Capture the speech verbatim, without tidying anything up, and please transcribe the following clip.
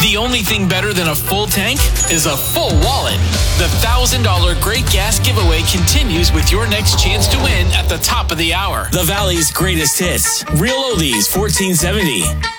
The only thing better than a full tank is a full wallet. The one thousand dollars Great Gas giveaway continues with your next chance to win at the top of the hour. The Valley's greatest hits. Real Oldies fourteen seventy.